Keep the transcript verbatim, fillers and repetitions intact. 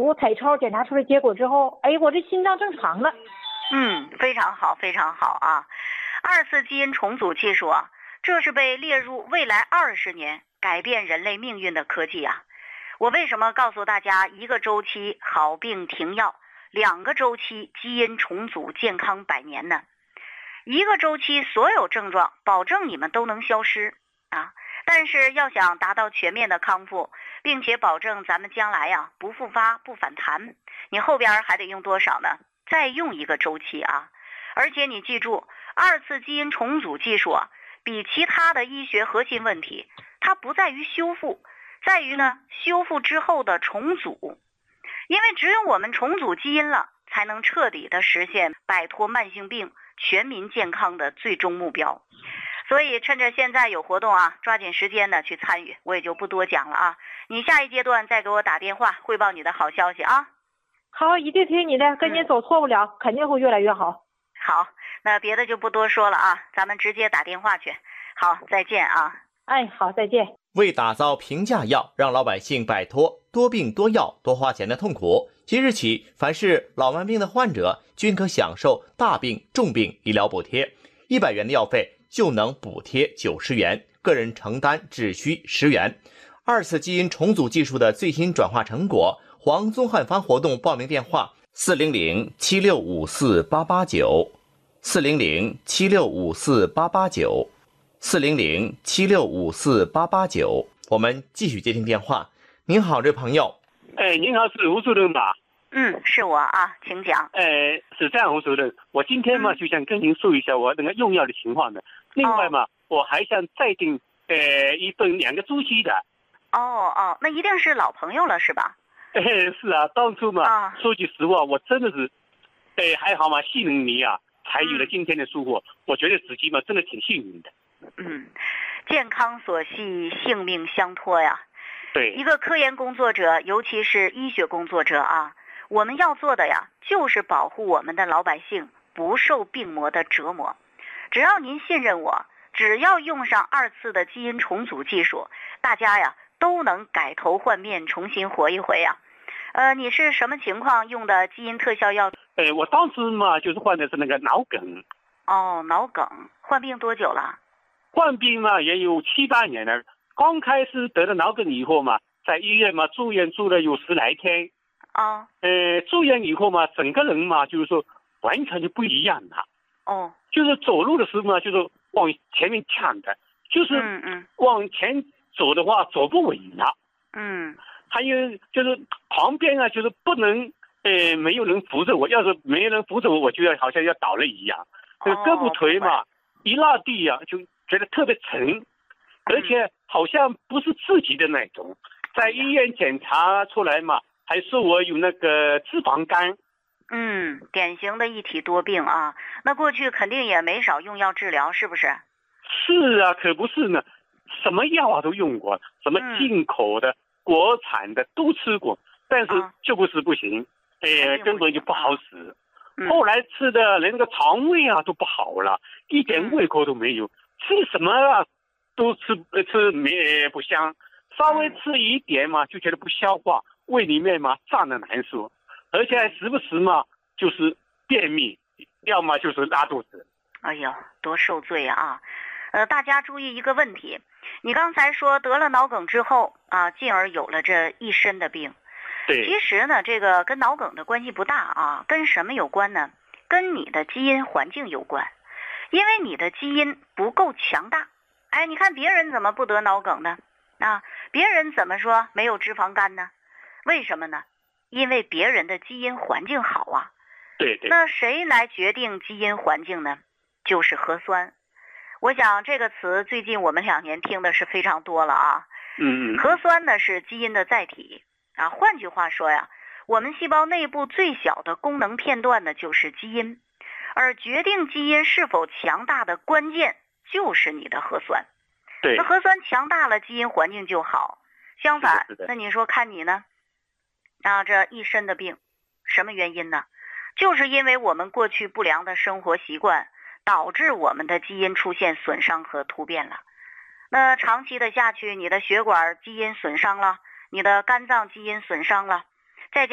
组彩超检查出来结果之后，哎，我这心脏正常了。 嗯，非常好，非常好啊！二次基因重组技术啊，这是被列入未来二十年改变人类命运的科技啊！我为什么告诉大家一个周期好病停药，两个周期基因重组健康百年呢？一个周期所有症状保证你们都能消失啊！但是要想达到全面的康复，并且保证咱们将来呀、啊、不复发不反弹，你后边还得用多少呢？再用一个周期啊！而且你记住，二次基因重组技术啊，比其他的医学核心问题，它不在于修复，在于呢修复之后的重组。因为只有我们重组基因了，才能彻底的实现摆脱慢性病、全民健康的最终目标。所以趁着现在有活动啊，抓紧时间的去参与，我也就不多讲了啊。你下一阶段再给我打电话汇报你的好消息啊。 好，一定听你的，跟你走错不了，嗯、肯定会越来越好。 好，那别的就不多说了啊，咱们直接打电话去。好，再见啊。 哎，好，再见。 为打造平价药，让老百姓摆脱多病多药多花钱的痛苦，即日起，凡是老慢病的患者均可享受大病重病医疗补贴，一百元的药费就能补贴九十元，个人承担只需十元。二次基因重组技术的最新转化成果，黄宗汉方活动报名电话四零零七六五四八八九，四零零七六五四八八九，四零零七六五四八八九。我们继续接听电话。您好，这位朋友。 哎，您好，是吴主任吧？ 嗯，是我啊，请讲。 哎，是这样，吴主任，我今天嘛、嗯、就想跟您说一下我那个用药的情况的。另外嘛，哦、我还想再订呃一份两个周期的。 哦哦，那一定是老朋友了是吧？ 哎，是啊，当初嘛，啊、说句实话，我真的是，哎，还好嘛，信任你啊，才有了今天的收获。嗯、我觉得自己嘛，真的挺幸运的。 嗯，健康所系，性命相托呀。 对， 一个科研工作者，尤其是医学工作者啊，我们要做的呀，就是保护我们的老百姓不受病魔的折磨。只要您信任我，只要用上二次的基因重组技术，大家呀都能改头换面，重新活一回呀。呃，你是什么情况用的基因特效药？ 哎，我当时嘛就是患的是那个脑梗。 哦，脑梗，患病多久了？ 患病嘛也有七八年了。刚开始得了脑梗以后嘛，在医院嘛住院住了有十来天。 哦。 呃，住院以后嘛，整个人嘛就是说完全就不一样了。 哦。 就是走路的时候嘛，就是往前面抢的，就是嗯嗯往前走的话走不稳了。 嗯。 还有就是旁边啊，就是不能呃没有人扶着我，要是没有人扶着我，我就要好像要倒了一样。这个胳膊腿嘛，一落地啊，就觉得特别沉，而且好像不是自己的那种。在医院检查出来嘛，还说我有那个脂肪肝。 嗯，典型的一体多病啊。那过去肯定也没少用药治疗，是不是？ 是啊，可不是呢，什么药啊都用过，什么进口的、嗯、国产的都吃过，但是就不是不行，哎、啊，根本就不好使。嗯、后来吃的连那个肠胃啊都不好了，一点胃口都没有，吃什么啊都吃吃没不香，稍微吃一点嘛就觉得不消化，胃里面嘛胀得难受，而且还时不时嘛就是便秘，要么就是拉肚子。 哎呦，多受罪啊！呃，大家注意一个问题，你刚才说得了脑梗之后啊，进而有了这一身的病。 对， 其实呢，这个跟脑梗的关系不大啊，跟什么有关呢？跟你的基因环境有关，因为你的基因不够强大。哎，你看别人怎么不得脑梗呢？啊，别人怎么说没有脂肪肝呢？为什么呢？因为别人的基因环境好啊。 对对。 那谁来决定基因环境呢？就是核酸。我想这个词最近我们两年听的是非常多了啊。 嗯嗯。 核酸呢是基因的载体啊，换句话说呀，我们细胞内部最小的功能片段呢就是基因，而决定基因是否强大的关键就是你的核酸。 对。 那核酸强大了，基因环境就好。相反，那你说看你呢？啊，这一身的病，什么原因呢？就是因为我们过去不良的生活习惯，导致我们的基因出现损伤和突变了。那长期的下去，你的血管基因损伤了，你的肝脏基因损伤了，